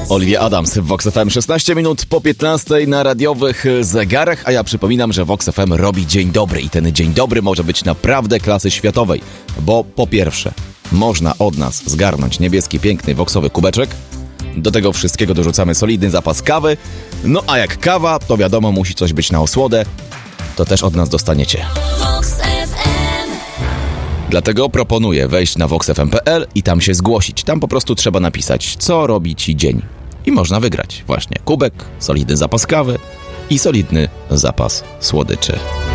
Olivia Adams w Vox FM 16 minut po 15 na radiowych zegarach, a ja przypominam, że Vox FM robi dzień dobry i ten dzień dobry może być naprawdę klasy światowej, bo po pierwsze można od nas zgarnąć niebieski, piękny, voxowy kubeczek, do tego wszystkiego dorzucamy solidny zapas kawy, no a jak kawa, to wiadomo musi coś być na osłodę, to też od nas dostaniecie. Dlatego proponuję wejść na voxfm.pl i tam się zgłosić. Tam po prostu trzeba napisać, co robi ci dzień. I można wygrać właśnie kubek, solidny zapas kawy i solidny zapas słodyczy.